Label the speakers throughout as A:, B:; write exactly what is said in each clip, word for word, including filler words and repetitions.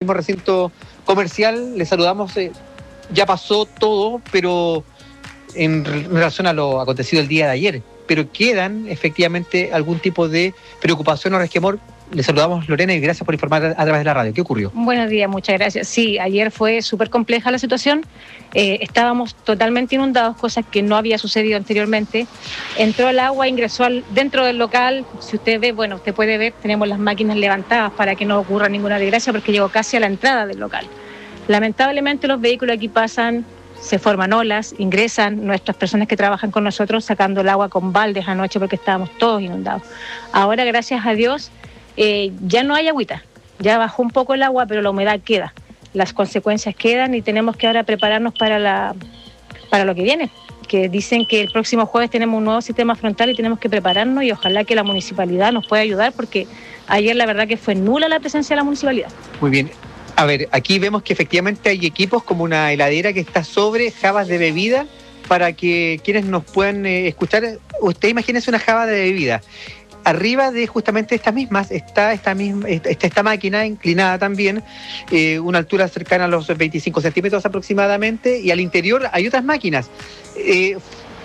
A: mismo recinto comercial. Les saludamos, eh, ya pasó todo, pero en relación a lo acontecido el día de ayer, pero quedan efectivamente algún tipo de preocupación o resquemor. Les saludamos, Lorena, y gracias por informar a través de la radio. ¿Qué ocurrió?
B: Buenos días, muchas gracias. Sí, ayer fue súper compleja la situación. Eh, estábamos totalmente inundados, cosas que no había sucedido anteriormente. Entró el agua, ingresó al, dentro del local. Si usted ve, bueno, usted puede ver, tenemos las máquinas levantadas para que no ocurra ninguna desgracia, porque llegó casi a la entrada del local. Lamentablemente los vehículos aquí pasan, se forman olas, ingresan nuestras personas que trabajan con nosotros sacando el agua con baldes anoche porque estábamos todos inundados. Ahora, gracias a Dios, Eh, ya no hay agüita, ya bajó un poco el agua, pero la humedad queda, las consecuencias quedan y tenemos que ahora prepararnos para, la, para lo que viene, que dicen que el próximo jueves tenemos un nuevo sistema frontal y tenemos que prepararnos y ojalá que la municipalidad nos pueda ayudar porque ayer la verdad que fue nula la presencia de la municipalidad.
A: Muy bien. A ver, aquí vemos que efectivamente hay equipos como una heladera que está sobre jabas de bebida para que quienes nos puedan eh, escuchar, usted imagínese una jaba de bebida. Arriba de justamente estas mismas está esta misma esta, esta máquina inclinada también, eh, una altura cercana a los veinticinco centímetros aproximadamente, y al interior hay otras máquinas. Eh,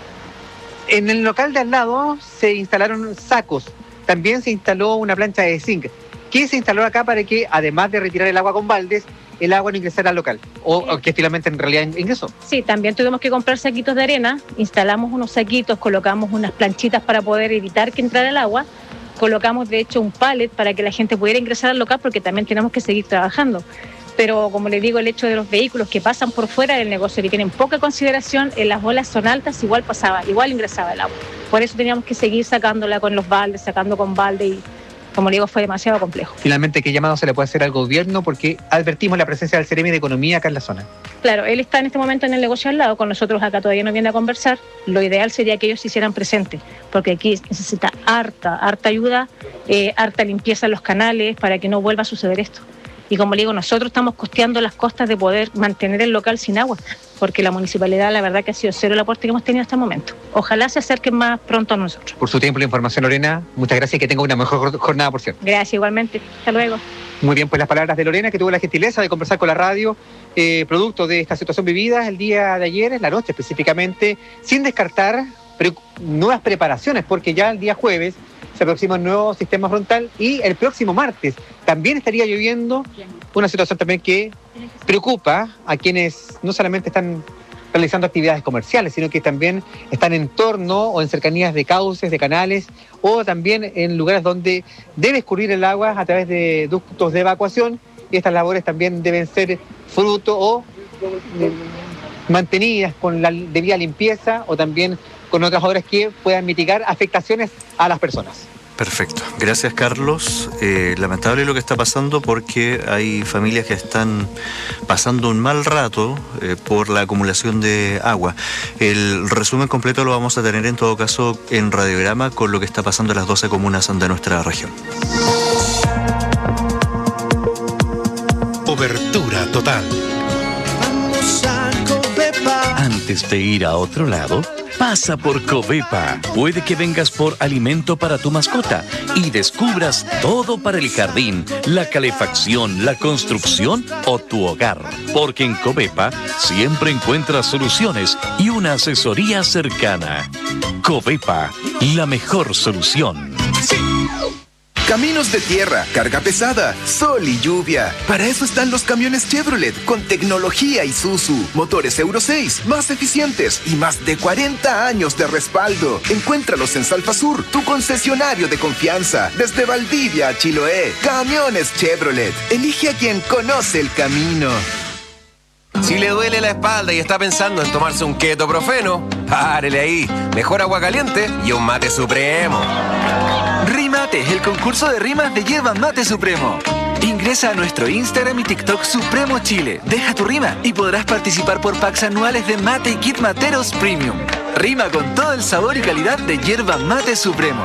A: en el local de al lado se instalaron sacos, también se instaló una plancha de zinc. ¿Qué se instaló acá para que, además de retirar el agua con baldes, el agua no ingresara al local? ¿O, o que finalmente en realidad ingresó?
B: Sí, también tuvimos que comprar saquitos de arena, instalamos unos saquitos, colocamos unas planchitas para poder evitar que entrara el agua, colocamos de hecho un pallet para que la gente pudiera ingresar al local porque también tenemos que seguir trabajando. Pero como les digo, el hecho de los vehículos que pasan por fuera del negocio, que tienen poca consideración, en las olas son altas, igual pasaba, igual ingresaba el agua. Por eso teníamos que seguir sacándola con los baldes, sacando con balde y... Como le digo, fue demasiado complejo.
A: Finalmente, ¿qué llamado se le puede hacer al gobierno? Porque advertimos la presencia del Ceremi de Economía acá en la zona.
B: Claro, él está en este momento en el negocio al lado, con nosotros acá todavía no viene a conversar. Lo ideal sería que ellos se hicieran presentes, porque aquí necesita harta, harta ayuda, eh, harta limpieza en los canales para que no vuelva a suceder esto. Y como le digo, nosotros estamos costeando las costas de poder mantener el local sin agua, porque la municipalidad, la verdad que ha sido cero el aporte que hemos tenido hasta el momento. Ojalá se acerquen más pronto a nosotros.
A: Por su tiempo y la información, Lorena, muchas gracias y que tenga una mejor jornada, por cierto.
B: Gracias, igualmente. Hasta luego.
A: Muy bien, pues las palabras de Lorena, que tuvo la gentileza de conversar con la radio, eh, producto de esta situación vivida el día de ayer, en la noche específicamente, sin descartar pre- nuevas preparaciones, porque ya el día jueves se aproxima un nuevo sistema frontal y el próximo martes también estaría lloviendo, una situación también que preocupa a quienes no solamente están realizando actividades comerciales, sino que también están en torno o en cercanías de cauces, de canales, o también en lugares donde debe escurrir el agua a través de ductos de evacuación, y estas labores también deben ser fruto o eh, mantenidas con la debida limpieza o también con otras obras que puedan mitigar afectaciones a las personas.
C: Perfecto. Gracias, Carlos. Eh, lamentable lo que está pasando porque hay familias que están pasando un mal rato eh, por la acumulación de agua. El resumen completo lo vamos a tener en todo caso en Radiograma con lo que está pasando en las doce comunas de nuestra región.
D: Cobertura total.
E: Vamos a Covepa.
D: Antes de ir a otro lado, pasa por Covepa. Puede que vengas por alimento para tu mascota y descubras todo para el jardín, la calefacción, la construcción o tu hogar. Porque en Covepa siempre encuentras soluciones y una asesoría cercana. Covepa, la mejor solución.
E: Sí. Caminos de tierra, carga pesada, sol y lluvia. Para eso están los camiones Chevrolet con tecnología Isuzu, motores Euro seis, más eficientes y más de cuarenta años de respaldo. Encuéntralos en Salfasur, tu concesionario de confianza. Desde Valdivia a Chiloé, camiones Chevrolet. Elige a quien conoce el camino.
F: Si le duele la espalda y está pensando en tomarse un ketoprofeno, párele ahí. Mejor agua caliente y un mate supremo.
G: Rimate, el concurso de rimas de Yerba Mate Supremo. Ingresa a nuestro Instagram y TikTok Supremo Chile. Deja tu rima y podrás participar por packs anuales de mate y kit materos premium. Rima con todo el sabor y calidad de Yerba Mate Supremo.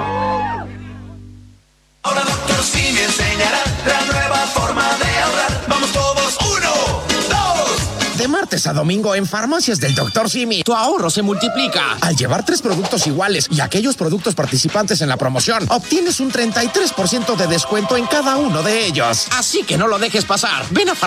H: Ahora doctor Simi enseñará la nueva forma de ahorrar. Vamos todos, uno, dos.
I: De martes a domingo en Farmacias del doctor Simi, tu ahorro se multiplica. Al llevar tres productos iguales y aquellos productos participantes en la promoción, obtienes un treinta y tres por ciento de descuento en cada uno de ellos. Así que no lo dejes pasar. Ven a